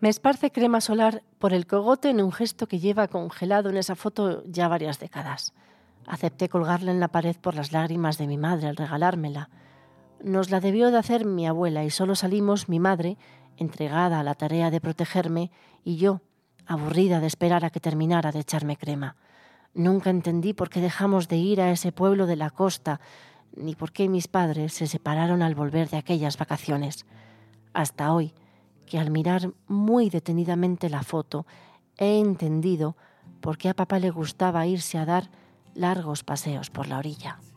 Me esparce crema solar por el cogote en un gesto que lleva congelado en esa foto ya varias décadas. Acepté colgarla en la pared por las lágrimas de mi madre al regalármela. Nos la debió de hacer mi abuela y solo salimos mi madre, entregada a la tarea de protegerme, y yo, aburrida de esperar a que terminara de echarme crema. Nunca entendí por qué dejamos de ir a ese pueblo de la costa, ni por qué mis padres se separaron al volver de aquellas vacaciones. Hasta hoy, que al mirar muy detenidamente la foto, he entendido por qué a papá le gustaba irse a dar largos paseos por la orilla.